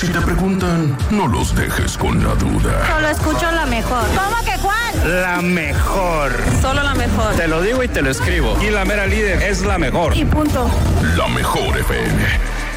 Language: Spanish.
Si te preguntan, no los dejes con la duda. Solo escucho la mejor. ¿Cómo que cuál? La mejor. Solo la mejor. Te lo digo y te lo escribo. Y la mera líder es la mejor. Y punto. La mejor FM.